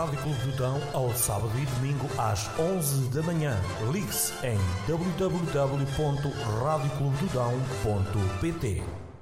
Rádio Clube do Dão ao sábado e domingo às 11 da manhã. Ligue-se em www.radioclubedodão.pt.